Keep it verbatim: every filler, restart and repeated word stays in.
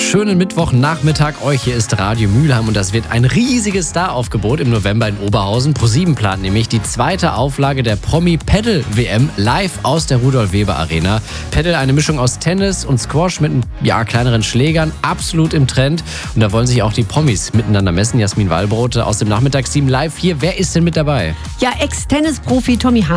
schönen Mittwochnachmittag euch. Hier ist Radio Mülheim und das wird ein riesiges Staraufgebot im November in Oberhausen. ProSieben plant nämlich die zweite Auflage der Promi-Paddle-W M live aus der Rudolf-Weber-Arena. Paddle, eine Mischung aus Tennis und Squash mit ja, kleineren Schlägern, absolut im Trend. Und da wollen sich auch die Promis miteinander messen. Jasmin Wallbrot aus dem Nachmittagsteam live hier. Wer ist denn mit dabei? Ja, Ex-Tennis-Profi Tommy